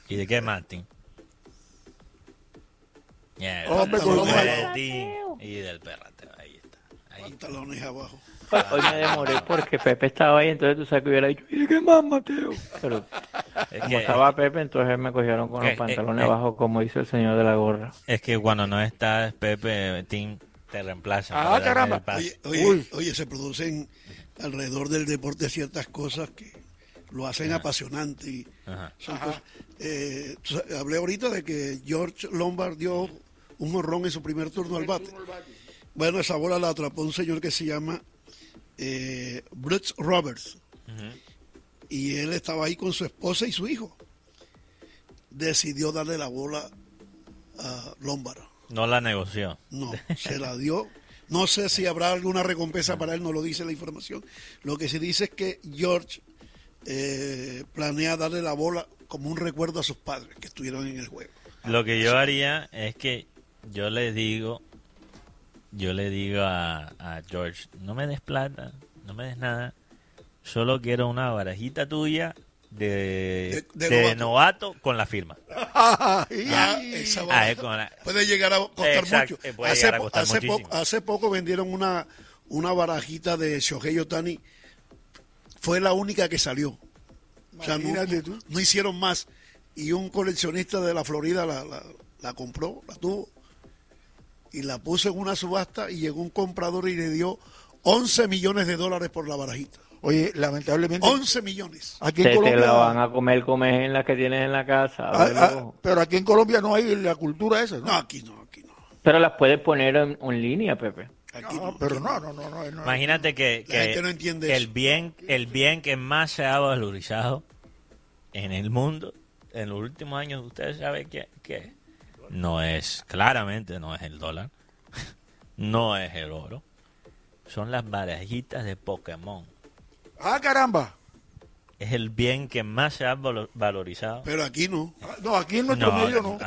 ¿Y de qué más, Tim? Yeah, Hombre, y del perrateo, ahí está. Ahí está. Pantalones abajo. Hoy me demoré porque Pepe estaba ahí, entonces tú sabes que hubiera dicho, ¿y de qué más, Mateo? Pero Es como que, estaba Pepe, entonces me cogieron con los pantalones abajo, como dice el señor de la gorra. es que cuando no estás, Pepe, Tim te reemplaza. para darme caramba. el pase. Oye, se producen alrededor del deporte ciertas cosas que lo hacen apasionante. Y Ajá. son cosas- hablé ahorita de que George Lombard dio un jonrón en su primer turno al bate. Bueno, esa bola la atrapó un señor que se llama Brooks Roberts. Ujú. Y él estaba ahí con su esposa y su hijo. Decidió darle la bola a Lombard. No la negoció. No, se la dio. No sé si habrá alguna recompensa para él, no lo dice la información. Lo que se dice es que George planea darle la bola como un recuerdo a sus padres que estuvieron en el juego. Lo que yo haría es que yo le digo a George, no me des plata, no me des nada, solo quiero una barajita tuya de De novato con la firma. Esa bola con la- puede llegar a costar Exacto, mucho. puede llegar a costar muchísimo. Hace poco vendieron una barajita de Shohei Ohtani. Fue la única que salió. O sea, Imagínate tú. no hicieron más. Y un coleccionista de la Florida la compró, la tuvo. Y la puso en una subasta y llegó un comprador y le dio $11 millones por la barajita. Oye, lamentablemente, 11 millones. aquí en Te Colombia, la van a comer en las que tienes en la casa. pero aquí en Colombia no hay la cultura esa, ¿no? No, aquí no. Pero las puedes poner en línea, Pepe. Aquí No, no, pero aquí no. Imagínate La gente no entiende el eso. bien que más se ha valorizado en el mundo en los últimos años, ustedes saben que no es, claramente no es el dólar, no es el oro, son las barajitas de Pokémon. Ah, caramba. Es el bien que más se ha valorizado. Pero aquí no. No, aquí en nuestro medio no.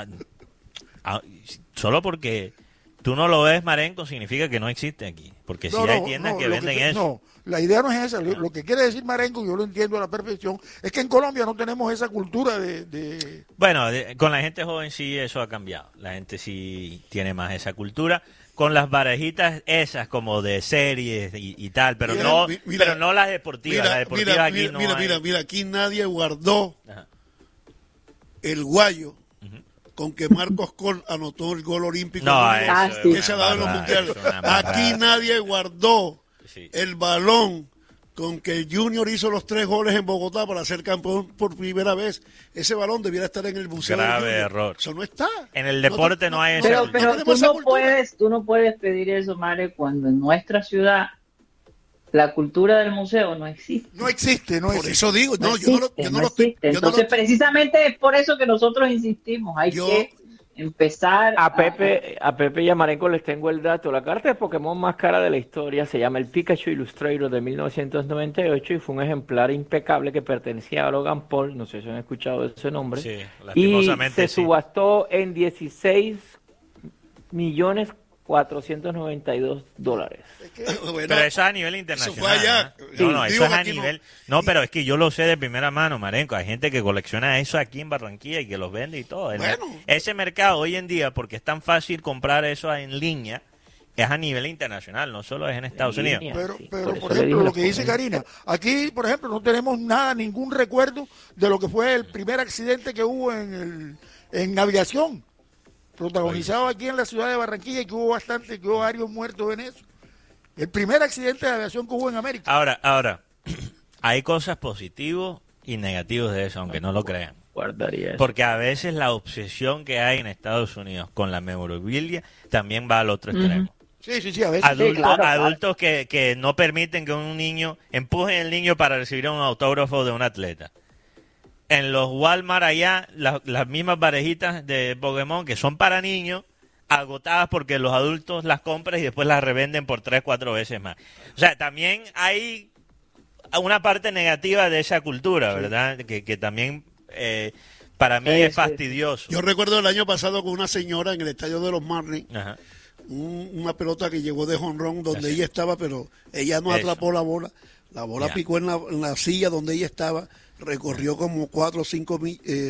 Solo porque tú no lo ves, Marenco, significa que no existe aquí. Porque si hay tiendas que lo venden eso. No, la idea no es esa. Lo que quiere decir Marenco, yo lo entiendo a la perfección, es que en Colombia no tenemos esa cultura de... Bueno, con la gente joven sí eso ha cambiado. La gente sí tiene más esa cultura. Con las barajitas esas como de series y tal, pero pero no las deportivas. Las deportivas aquí no hay. Mira, aquí nadie guardó Ajá. el guayo con que Marcos Col anotó el gol olímpico No, que se ha dado en los mundiales. Aquí nadie guardó el balón con que el Junior hizo los 3 goles en Bogotá para ser campeón por primera vez. Ese balón debiera estar en el museo. Grave del Junior. error. Eso no está. En el deporte no hay esa Pero cultura. tenemos tú esa no cultura. tú no puedes pedir eso, Mare, cuando en nuestra ciudad la cultura del museo no existe. No existe, no Por existe. eso digo, No yo no existe, lo no estoy. existe. yo no Entonces, lo- precisamente es por eso que nosotros insistimos. Hay Yo- que empezar A Pepe y a Marenco les tengo el dato. La carta de Pokémon más cara de la historia se llama el Pikachu Illustrator de 1998 y fue un ejemplar impecable que pertenecía a Logan Paul. No sé si han escuchado ese nombre. Sí, Y lastimosamente se sí. subastó en $16.492. Bueno, Pero eso es a nivel internacional. Eso fue allá. ¿no? Sí. No, eso Digo es que a aquí no. nivel. No, pero es que yo lo sé de primera mano, Marenco. Hay gente que colecciona eso aquí en Barranquilla y que los vende y todo. Bueno. Ese mercado hoy en día, porque es tan fácil comprar eso en línea, es a nivel internacional, no solo es en Estados En Unidos. línea. Pero, Sí, pero por eso por le ejemplo, dije lo que los dice Pokémon. Karina, aquí, por ejemplo, no tenemos nada, ningún recuerdo de lo que fue el primer accidente que hubo en aviación, protagonizado aquí en la ciudad de Barranquilla, que hubo varios muertos en eso. El primer accidente de aviación que hubo en América. Ahora, hay cosas positivos y negativos de eso, aunque no lo crean. Guardaría eso. Porque a veces la obsesión que hay en Estados Unidos con la memorabilia también va al otro extremo. Sí, a veces. Adultos que no permiten que un niño empujen al niño para recibir un autógrafo de un atleta. En los Walmart allá, las mismas parejitas de Pokémon que son para niños, agotadas porque los adultos las compran y después las revenden por 3-4 veces más. O sea, también hay una parte negativa de esa cultura, ¿verdad? Que también para mí es fastidioso. Yo recuerdo el año pasado con una señora en el estadio de los Marlins, Ajá. una pelota que llegó de jonrón donde Así. ella estaba, pero ella no Eso. atrapó la bola. La bola Ya. picó en la silla donde ella estaba, recorrió como 4 o 5